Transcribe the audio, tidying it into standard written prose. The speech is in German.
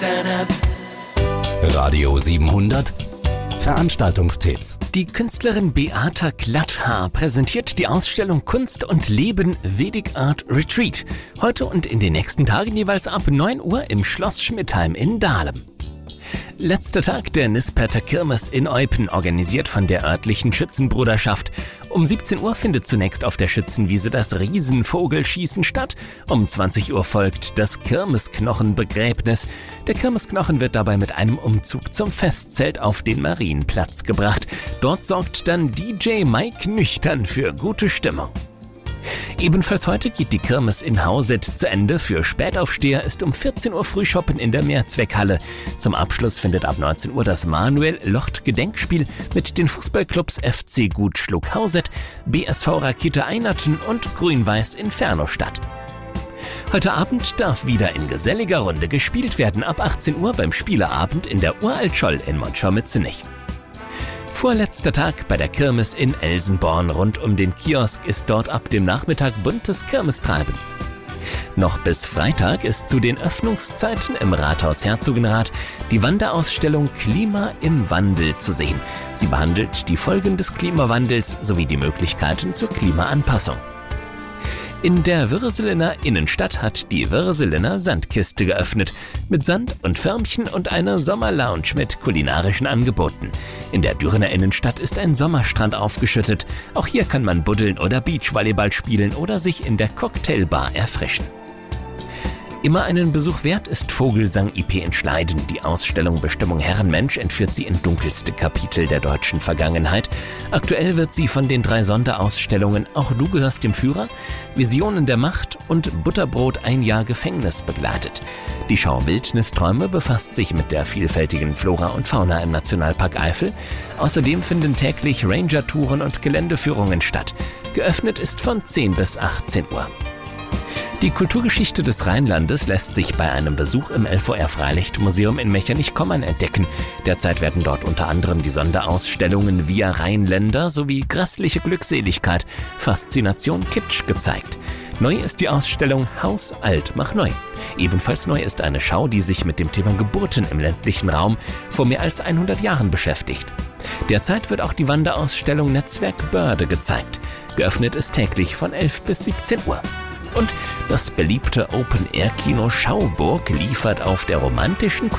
Radio 700 Veranstaltungstipps. Die Künstlerin Beata Glatthaar präsentiert die Ausstellung Kunst und Leben Vedic Art Retreat. Heute und in den nächsten Tagen jeweils ab 9 Uhr im Schloss Schmidtheim in Dahlem. Letzter Tag der Nisperter Kirmes in Eupen, organisiert von der örtlichen Schützenbruderschaft. Um 17 Uhr findet zunächst auf der Schützenwiese das Riesenvogelschießen statt. Um 20 Uhr folgt das Kirmesknochenbegräbnis. Der Kirmesknochen wird dabei mit einem Umzug zum Festzelt auf den Marienplatz gebracht. Dort sorgt dann DJ Mike Nüchtern für gute Stimmung. Ebenfalls heute geht die Kirmes in Hauset zu Ende. Für Spätaufsteher ist um 14 Uhr Frühschoppen in der Mehrzweckhalle. Zum Abschluss findet ab 19 Uhr das Manuel-Locht-Gedenkspiel mit den Fußballclubs FC Gutschluck Hauset, BSV Rakete Einerten und Grün-Weiß Inferno statt. Heute Abend darf wieder in geselliger Runde gespielt werden, ab 18 Uhr beim Spieleabend in der Uraltscholl in Montschau-Mützenich. Vorletzter Tag bei der Kirmes in Elsenborn. Rund um den Kiosk ist dort ab dem Nachmittag buntes Kirmestreiben. Noch bis Freitag ist zu den Öffnungszeiten im Rathaus Herzogenrath die Wanderausstellung Klima im Wandel zu sehen. Sie behandelt die Folgen des Klimawandels sowie die Möglichkeiten zur Klimaanpassung. In der Würselener Innenstadt hat die Würselener Sandkiste geöffnet, mit Sand und Förmchen und einer Sommerlounge mit kulinarischen Angeboten. In der Dürener Innenstadt ist ein Sommerstrand aufgeschüttet. Auch hier kann man buddeln oder Beachvolleyball spielen oder sich in der Cocktailbar erfrischen. Immer einen Besuch wert ist Vogelsang IP in Schleiden. Die Ausstellung Bestimmung Herrenmensch entführt sie in dunkelste Kapitel der deutschen Vergangenheit. Aktuell wird sie von den 3 Sonderausstellungen Auch du gehörst dem Führer, Visionen der Macht und Butterbrot ein Jahr Gefängnis begleitet. Die Schau Wildnisträume befasst sich mit der vielfältigen Flora und Fauna im Nationalpark Eifel. Außerdem finden täglich Ranger-Touren und Geländeführungen statt. Geöffnet ist von 10 bis 18 Uhr. Die Kulturgeschichte des Rheinlandes lässt sich bei einem Besuch im LVR Freilichtmuseum in Mechernich-Kommern entdecken. Derzeit werden dort unter anderem die Sonderausstellungen Via Rheinländer sowie Grässliche Glückseligkeit, Faszination Kitsch gezeigt. Neu ist die Ausstellung Haus alt mach neu. Ebenfalls neu ist eine Schau, die sich mit dem Thema Geburten im ländlichen Raum vor mehr als 100 Jahren beschäftigt. Derzeit wird auch die Wanderausstellung Netzwerk Börde gezeigt. Geöffnet ist täglich von 11 bis 17 Uhr. Und das beliebte Open-Air-Kino Schauburg liefert auf der romantischen